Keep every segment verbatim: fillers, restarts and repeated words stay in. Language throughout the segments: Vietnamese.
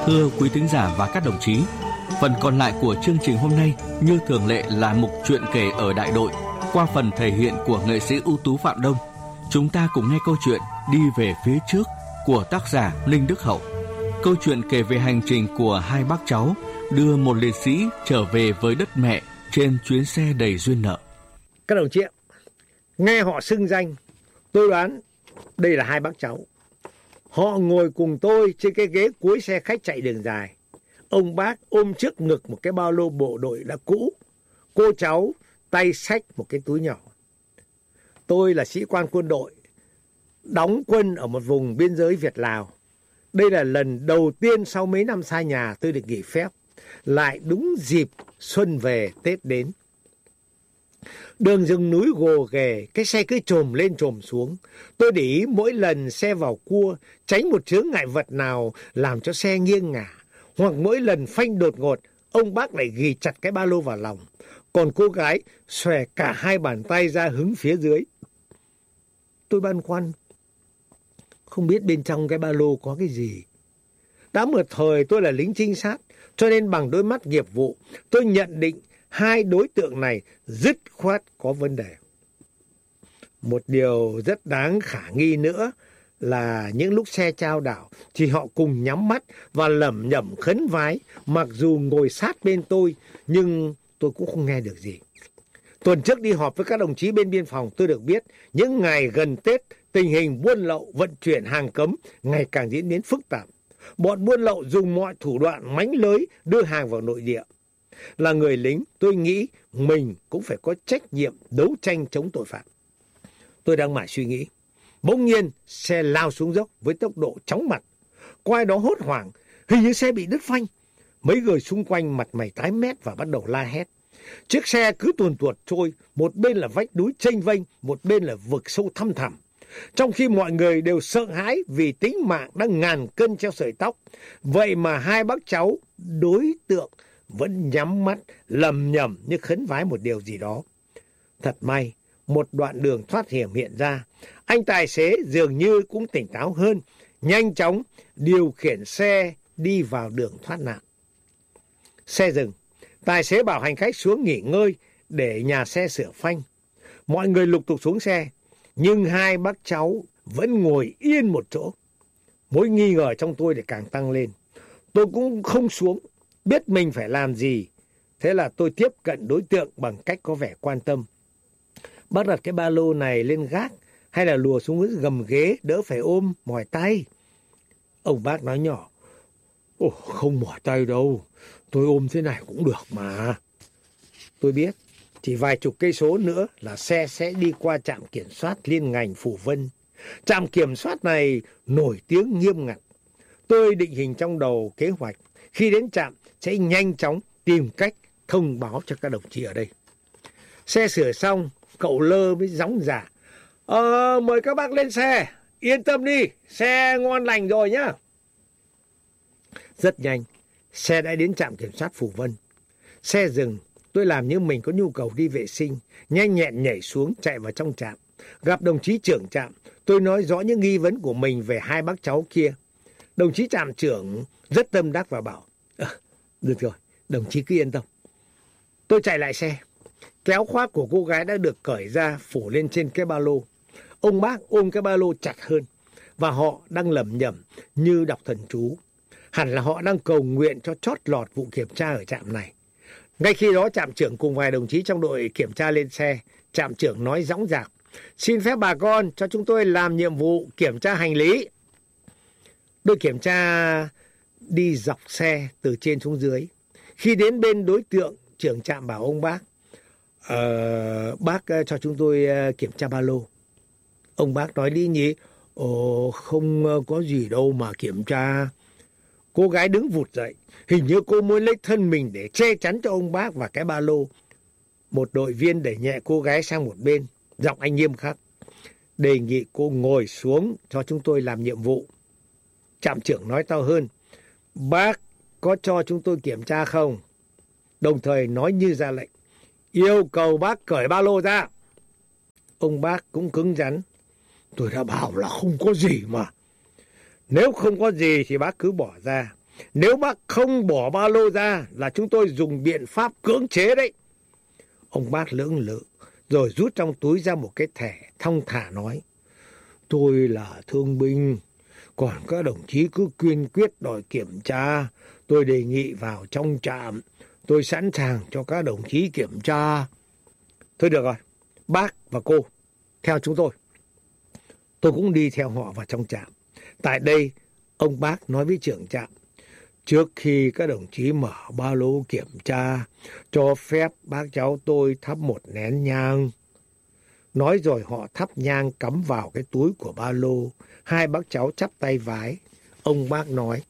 Thưa quý thính giả và các đồng chí, phần còn lại của chương trình hôm nay như thường lệ là mục chuyện kể ở đại đội. Qua phần thể hiện của nghệ sĩ ưu tú Phạm Đông, chúng ta cùng nghe câu chuyện Đi về phía trước của tác giả Ninh Đức Hậu. Câu chuyện kể về hành trình của hai bác cháu đưa một liệt sĩ trở về với đất mẹ trên chuyến xe đầy duyên nợ. Các đồng chí, nghe họ xưng danh, tôi đoán đây là hai bác cháu. Họ ngồi cùng tôi trên cái ghế cuối xe khách chạy đường dài. Ông bác ôm trước ngực một cái ba lô bộ đội đã cũ. Cô cháu tay xách một cái túi nhỏ. Tôi là sĩ quan quân đội, đóng quân ở một vùng biên giới Việt-Lào. Đây là lần đầu tiên sau mấy năm xa nhà tôi được nghỉ phép, lại đúng dịp xuân về Tết đến. Đường rừng núi gồ ghề, cái xe cứ chồm lên chồm xuống. Tôi để ý mỗi lần xe vào cua, tránh một chướng ngại vật nào làm cho xe nghiêng ngả. Hoặc mỗi lần phanh đột ngột, ông bác lại ghì chặt cái ba lô vào lòng. Còn cô gái xòe cả hai bàn tay ra hứng phía dưới. Tôi băn khoăn, không biết bên trong cái ba lô có cái gì. Đã một thời tôi là lính trinh sát, cho nên bằng đôi mắt nghiệp vụ, tôi nhận định hai đối tượng này dứt khoát có vấn đề. Một điều rất đáng khả nghi nữa là những lúc xe chao đảo thì họ cùng nhắm mắt và lẩm nhẩm khấn vái, mặc dù ngồi sát bên tôi nhưng tôi cũng không nghe được gì. Tuần trước đi họp với các đồng chí bên biên phòng, tôi được biết những ngày gần Tết tình hình buôn lậu vận chuyển hàng cấm ngày càng diễn biến phức tạp. Bọn buôn lậu dùng mọi thủ đoạn mánh lới đưa hàng vào nội địa. Là người lính, tôi nghĩ mình cũng phải có trách nhiệm đấu tranh chống tội phạm. Tôi đang mải suy nghĩ. Bỗng nhiên, xe lao xuống dốc với tốc độ chóng mặt. Có ai đó hốt hoảng, hình như xe bị đứt phanh. Mấy người xung quanh mặt mày tái mét và bắt đầu la hét. Chiếc xe cứ tuồn tuột trôi, một bên là vách núi chênh vênh, một bên là vực sâu thăm thẳm. Trong khi mọi người đều sợ hãi vì tính mạng đang ngàn cân treo sợi tóc, vậy mà hai bác cháu đối tượng vẫn nhắm mắt lầm nhầm như khấn vái một điều gì đó. Thật may, một đoạn đường thoát hiểm hiện ra. Anh tài xế dường như cũng tỉnh táo hơn, nhanh chóng điều khiển xe đi vào đường thoát nạn. Xe dừng, tài xế bảo hành khách xuống nghỉ ngơi để nhà xe sửa phanh. Mọi người lục tục xuống xe, nhưng hai bác cháu vẫn ngồi yên một chỗ. Mối nghi ngờ trong tôi để càng tăng lên. Tôi cũng không xuống, biết mình phải làm gì. Thế là tôi tiếp cận đối tượng bằng cách có vẻ quan tâm. Bác đặt cái ba lô này lên gác hay là lùa xuống dưới gầm ghế đỡ phải ôm mỏi tay? Ông bác nói nhỏ, Ồ, không mỏi tay đâu, tôi ôm thế này cũng được mà. Tôi biết, chỉ vài chục cây số nữa là xe sẽ đi qua trạm kiểm soát liên ngành Phủ Vân. Trạm kiểm soát này nổi tiếng nghiêm ngặt. Tôi định hình trong đầu kế hoạch, khi đến trạm sẽ nhanh chóng tìm cách thông báo cho các đồng chí ở đây. Xe sửa xong, cậu Lơ mới gióng giả. Ờ, mời các bác lên xe, yên tâm đi, xe ngon lành rồi nhá. Rất nhanh, xe đã đến trạm kiểm soát Phủ Vân. Xe dừng, tôi làm như mình có nhu cầu đi vệ sinh, nhanh nhẹn nhảy xuống chạy vào trong trạm. Gặp đồng chí trưởng trạm, tôi nói rõ những nghi vấn của mình về hai bác cháu kia. Đồng chí trạm trưởng rất tâm đắc và bảo, à, được rồi, đồng chí cứ yên tâm. Tôi chạy lại xe, kéo khoác của cô gái đã được cởi ra phủ lên trên cái ba lô. Ông bác ôm cái ba lô chặt hơn và họ đang lẩm nhẩm như đọc thần chú. Hẳn là họ đang cầu nguyện cho chót lọt vụ kiểm tra ở trạm này. Ngay khi đó trạm trưởng cùng vài đồng chí trong đội kiểm tra lên xe. Trạm trưởng nói dõng dạc, xin phép bà con cho chúng tôi làm nhiệm vụ kiểm tra hành lý. Đội kiểm tra đi dọc xe từ trên xuống dưới. Khi đến bên đối tượng, trưởng trạm bảo ông bác, Ờ, bác cho chúng tôi kiểm tra ba lô. Ông bác nói đi nhỉ? Ồ, không có gì đâu mà kiểm tra. Cô gái đứng vụt dậy, hình như cô muốn lấy thân mình để che chắn cho ông bác và cái ba lô. Một đội viên đẩy nhẹ cô gái sang một bên, giọng anh nghiêm khắc, đề nghị cô ngồi xuống cho chúng tôi làm nhiệm vụ. Trạm trưởng nói to hơn, bác có cho chúng tôi kiểm tra không? Đồng thời nói như ra lệnh, yêu cầu bác cởi ba lô ra. Ông bác cũng cứng rắn, tôi đã bảo là không có gì mà. Nếu không có gì thì bác cứ bỏ ra. Nếu bác không bỏ ba lô ra là chúng tôi dùng biện pháp cưỡng chế đấy. Ông bác lưỡng lự, rồi rút trong túi ra một cái thẻ, thong thả nói: tôi là thương binh, còn các đồng chí cứ kiên quyết đòi kiểm tra, tôi đề nghị vào trong trạm, tôi sẵn sàng cho các đồng chí kiểm tra. Thôi được rồi, bác và cô, theo chúng tôi. Tôi cũng đi theo họ vào trong trạm. Tại đây, ông bác nói với trưởng trạm: trước khi các đồng chí mở ba lô kiểm tra, cho phép bác cháu tôi thắp một nén nhang. Nói rồi họ thắp nhang cắm vào cái túi của ba lô. Hai bác cháu chắp tay vái. Ông bác nói: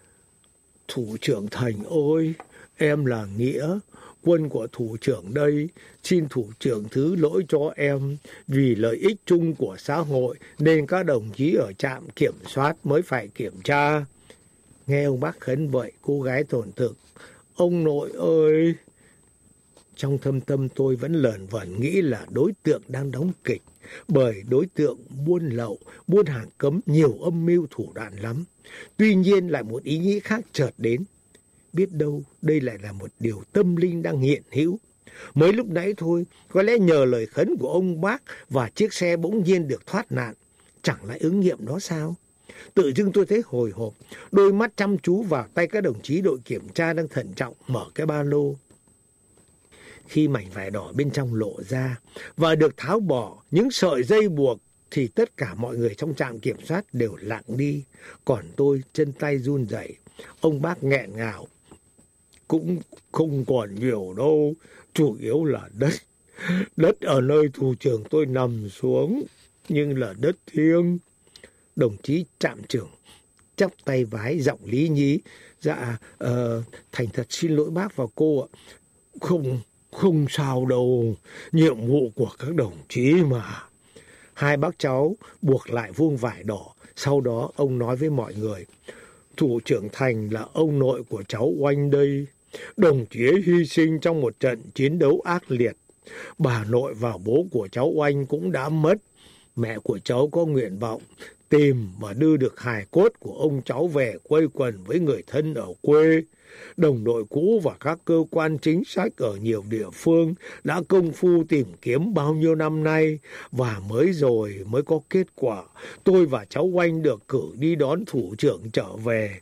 thủ trưởng Thành ơi, em là Nghĩa, quân của thủ trưởng đây. Xin thủ trưởng thứ lỗi cho em. Vì lợi ích chung của xã hội nên các đồng chí ở trạm kiểm soát mới phải kiểm tra. Nghe ông bác khấn vậy, cô gái thổn thức: ông nội ơi! Trong thâm tâm tôi vẫn lởn vởn nghĩ là đối tượng đang đóng kịch, bởi đối tượng buôn lậu, buôn hàng cấm nhiều âm mưu thủ đoạn lắm. Tuy nhiên lại một ý nghĩ khác chợt đến. Biết đâu đây lại là một điều tâm linh đang hiện hữu. Mới lúc nãy thôi, có lẽ nhờ lời khấn của ông bác và chiếc xe bỗng nhiên được thoát nạn. Chẳng lại ứng nghiệm đó sao? Tự dưng tôi thấy hồi hộp, đôi mắt chăm chú vào tay các đồng chí đội kiểm tra đang thận trọng mở cái ba lô. Khi mảnh vải đỏ bên trong lộ ra và được tháo bỏ những sợi dây buộc thì tất cả mọi người trong trạm kiểm soát đều lặng đi. Còn tôi chân tay run rẩy. Ông bác nghẹn ngào: cũng không còn nhiều đâu, chủ yếu là đất. Đất ở nơi thủ trưởng tôi nằm xuống, nhưng là đất thiêng. Đồng chí trạm trưởng chắp tay vái giọng lý nhí: dạ, uh, thành thật xin lỗi bác và cô ạ. Không, không sao đâu, nhiệm vụ của các đồng chí mà. Hai bác cháu buộc lại vuông vải đỏ. Sau đó ông nói với mọi người: thủ trưởng Thành là ông nội của cháu Oanh đây. Đồng chí hy sinh trong một trận chiến đấu ác liệt. Bà nội và bố của cháu Oanh cũng đã mất. Mẹ của cháu có nguyện vọng tìm và đưa được hài cốt của ông cháu về quây quần với người thân ở quê. Đồng đội cũ và các cơ quan chính sách ở nhiều địa phương đã công phu tìm kiếm bao nhiêu năm nay, và mới rồi mới có kết quả. Tôi và cháu Oanh được cử đi đón thủ trưởng trở về.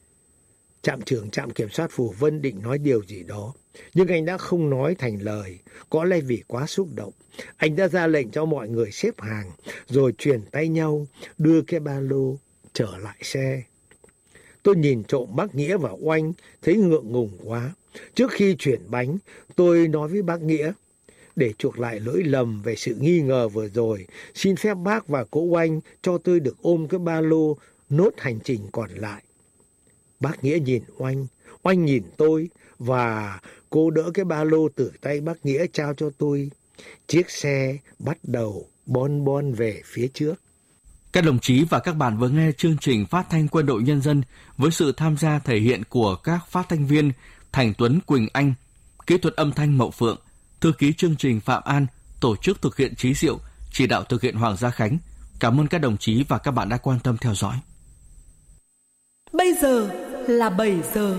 Trạm trưởng trạm kiểm soát Phù Vân định nói điều gì đó, nhưng anh đã không nói thành lời, có lẽ vì quá xúc động. Anh đã ra lệnh cho mọi người xếp hàng, rồi truyền tay nhau, đưa cái ba lô trở lại xe. Tôi nhìn trộm bác Nghĩa và Oanh, thấy ngượng ngùng quá. Trước khi chuyển bánh, tôi nói với bác Nghĩa: để chuộc lại lỗi lầm về sự nghi ngờ vừa rồi, xin phép bác và cô Oanh cho tôi được ôm cái ba lô nốt hành trình còn lại. Bác Nghĩa nhìn Oanh, Oanh nhìn tôi, và cô đỡ cái ba lô từ tay bác Nghĩa trao cho tôi. Chiếc xe bắt đầu bon bon về phía trước. Các đồng chí và các bạn vừa nghe chương trình Phát thanh Quân đội Nhân dân với sự tham gia thể hiện của các phát thanh viên Thành Tuấn, Quỳnh Anh, kỹ thuật âm thanh Mậu Phượng, thư ký chương trình Phạm An, tổ chức thực hiện Chí Diệu, chỉ đạo thực hiện Hoàng Gia Khánh. Cảm ơn các đồng chí và các bạn đã quan tâm theo dõi. Bây giờ là bảy giờ.